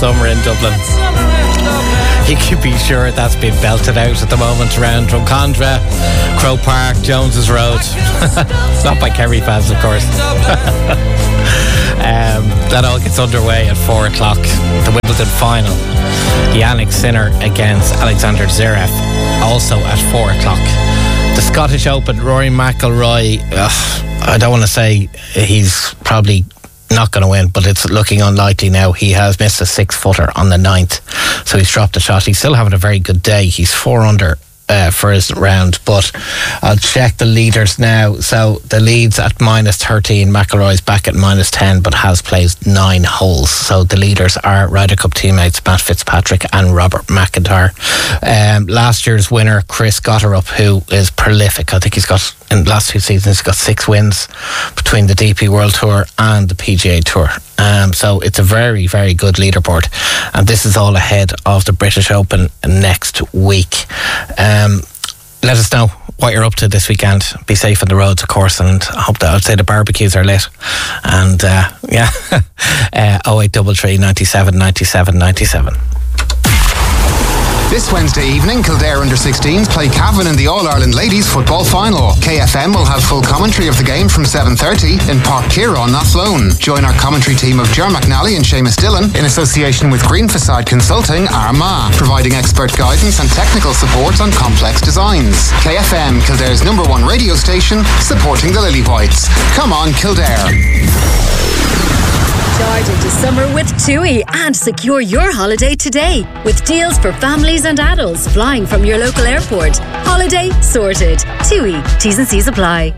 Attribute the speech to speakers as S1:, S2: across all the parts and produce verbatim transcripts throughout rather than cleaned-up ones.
S1: summer in Dublin. You can be sure that's been belted out at the moment around Drumcondra, Croke Park, Jones's Road. Not by Kerry fans, of course. um, that all gets underway at four o'clock. The Wimbledon final. Yannick Sinner against Alexander Zverev, also at four o'clock. The Scottish Open, Rory McIlroy, ugh, I don't want to say he's probably not going to win, but it's looking unlikely now. He has missed a six footer on the ninth, so he's dropped a shot. He's still having a very good day. He's four under uh, for his round, but I'll check the leaders now. So the lead's at minus thirteen. McIlroy's back at minus ten, but has played nine holes. So the leaders are Ryder Cup teammates Matt Fitzpatrick and Robert McIntyre. Um, last year's winner, Chris Gotterup, who is prolific. I think he's got, in the last two seasons, he's got six wins between the D P World Tour and the P G A Tour. Um, so it's a very, very good leaderboard. And this is all ahead of the British Open next week. Um, let us know what you're up to this weekend. Be safe on the roads, of course, and I hope that, I'd say the barbecues are lit. And uh, yeah, uh, oh eight three three, ninety-seven, ninety-seven, ninety-seven.
S2: This Wednesday evening, Kildare under sixteens play Cavan in the All-Ireland Ladies Football Final. K F M will have full commentary of the game from seven thirty in Park Kieran, Athlone. Join our commentary team of Ger McNally and Seamus Dillon in association with Green Facade Consulting, Armagh, providing expert guidance and technical support on complex designs. K F M, Kildare's number one radio station, supporting the Lily Whites. Come on, Kildare.
S3: Charge into summer with TUI and secure your holiday today with deals for families and adults flying from your local airport. Holiday sorted. TUI. T's and C's apply.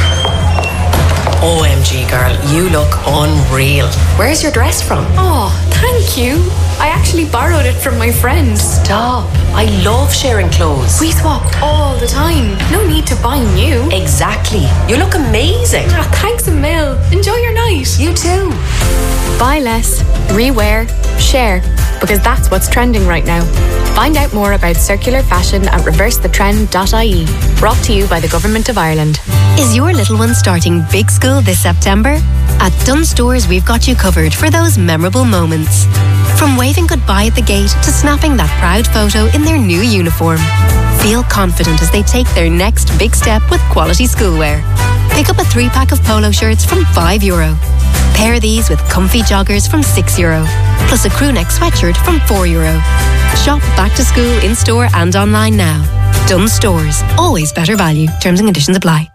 S4: O M G, girl, you look unreal. Where's your dress from?
S5: Oh, thank you. I actually borrowed it from my friend.
S4: Stop. I love sharing clothes.
S5: We swap all the time. No need to buy new.
S4: Exactly. You look amazing.
S5: Oh, thanks a mil. Enjoy your night.
S4: You too.
S5: Buy less, rewear, share, because that's what's trending right now. Find out more about circular fashion at reverse the trend dot I E. Brought to you by the Government of Ireland.
S6: Is your little one starting big school this September? At Dunnes Stores, we've got you covered for those memorable moments. From waving goodbye at the gate to snapping that proud photo in their new uniform. Feel confident as they take their next big step with quality schoolwear. Pick up a three-pack of polo shirts from five euro. Pair these with comfy joggers from six euro. Plus a crewneck sweatshirt from four euro. Shop back to school in-store and online now. Dunnes Stores. Always better value. Terms and conditions apply.